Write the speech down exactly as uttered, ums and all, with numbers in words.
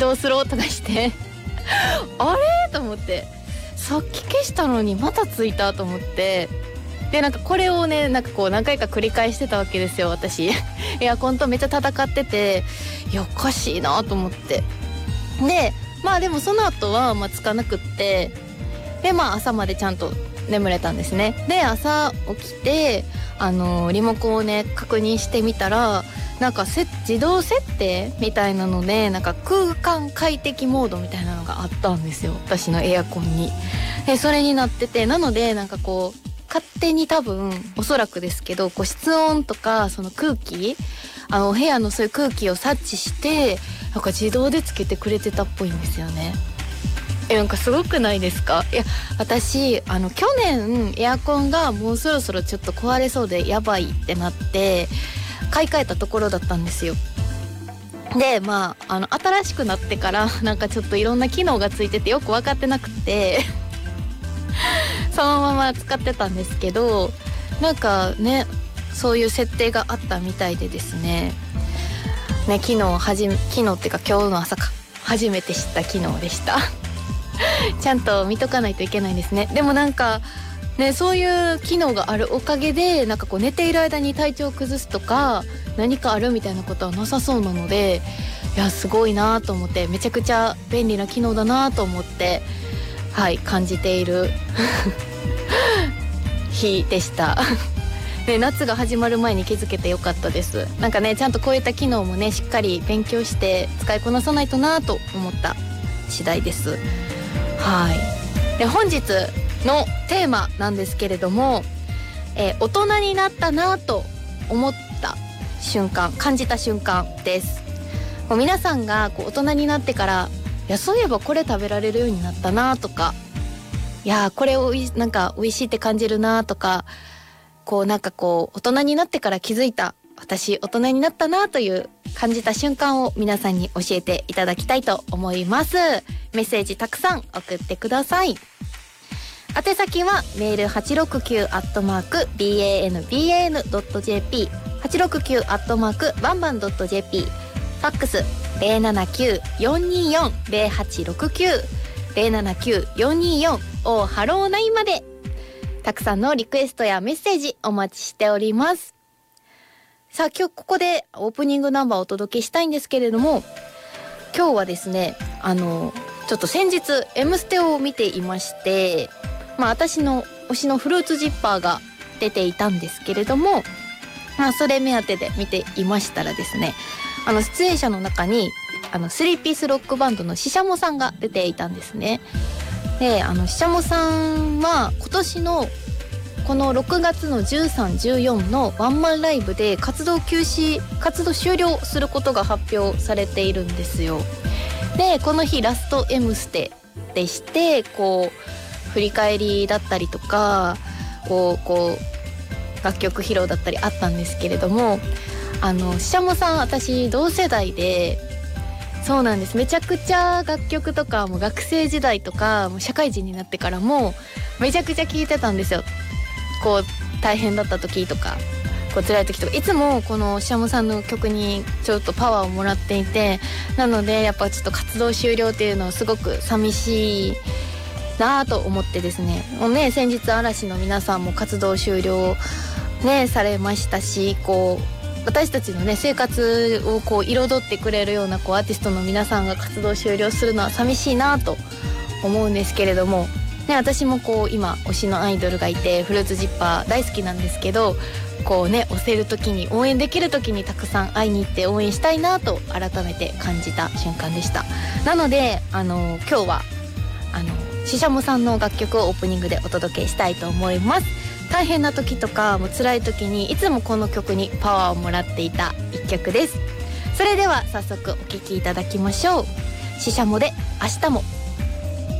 動する音がしてあれと思って、さっき消したのにまたついたと思って、でなんかこれをねなんかこう何回か繰り返してたわけですよ私エアコンとめっちゃ戦ってて、いやおかしいなと思って、でまあでもその後はまあつかなくって、でまあ朝までちゃんと眠れたんですね。で朝起きてあのー、リモコンをね確認してみたら、なんかせ自動設定みたいなのでなんか空間快適モードみたいなのがあったんですよ私のエアコンに。でそれになってて、なのでなんかこう勝手に多分おそらくですけどこう室温とかその空気、あのお部屋のそういう空気を察知してなんか自動でつけてくれてたっぽいんですよね。えなんかすごくないですか？いや私あの去年エアコンがもうそろそろちょっと壊れそうでやばいってなって買い替えたところだったんですよ。でまああの新しくなってからなんかちょっといろんな機能がついててよく分かってなくてそのまま使ってたんですけど、なんかねそういう設定があったみたいでですね、ね昨日はじめ昨日っていうか今日の朝か初めて知った機能でしたちゃんと見とかないといけないですね。でもなんかねそういう機能があるおかげでなんかこう寝ている間に体調を崩すとか何かあるみたいなことはなさそうなので、いやすごいなと思って、めちゃくちゃ便利な機能だなと思ってはい感じている日でしたね、夏が始まる前に気づけてよかったです。なんかねちゃんとこういった機能もねしっかり勉強して使いこなさないとなと思った次第です。はい。で本日のテーマなんですけれども、えー、大人になったなと思った瞬間、感じた瞬間です。こう皆さんがこう大人になってから、いやそういえばこれ食べられるようになったなとか、いやこれおいなんか美味しいって感じるなとか、こうなんかこう大人になってから気づいた、私大人になったなという感じた瞬間を皆さんに教えていただきたいと思います。メッセージたくさん送ってください。宛先はメール はちろくきゅう アットマーク ビーエーエヌビーエーエヌ ドット ジェーピー はちろくきゅう アットマーク バンバン ドット ジェーピー ファックス ゼロななきゅう よんにーよん ゼロはちろくきゅう ゼロななきゅう よんにーよん をハローナインまでたくさんのリクエストやメッセージお待ちしております。さあ今日ここでオープニングナンバーをお届けしたいんですけれども、今日はですねあのちょっと先日 M ステを見ていまして、まあ私の推しのフルーツジッパーが出ていたんですけれども、まあそれ目当てで見ていましたらですね、あの出演者の中にあのスリーピースロックバンドのししゃもさんが出ていたんですね。であのししゃもさんは今年のこのろくがつのじゅうさん、じゅうよんのワンマンライブで活動休止活動終了することが発表されているんですよ。でこの日ラスト M ステでして、こう振り返りだったりとかこうこう楽曲披露だったりあったんですけれども、あのししゃもさん私同世代で、そうなんです、めちゃくちゃ楽曲とかも学生時代とかもう社会人になってからもめちゃくちゃ聴いてたんですよ。こう大変だった時とかこう辛い時とかいつもこのししゃもさんの曲にちょっとパワーをもらっていて、なのでやっぱちょっと活動終了っていうのはすごく寂しいなと思ってですね、もうね先日嵐の皆さんも活動終了ねされましたし、こう私たちのね生活をこう彩ってくれるようなこうアーティストの皆さんが活動終了するのは寂しいなと思うんですけれどもね、私もこう今推しのアイドルがいてフルーツジッパー大好きなんですけど、こうね押せる時に応援できる時にたくさん会いに行って応援したいなと改めて感じた瞬間でした。なのであの今日はあのししゃもさんの楽曲をオープニングでお届けしたいと思います。大変な時とかもう辛い時にいつもこの曲にパワーをもらっていた一曲です。それでは早速お聴きいただきましょう。ししゃもで明日も。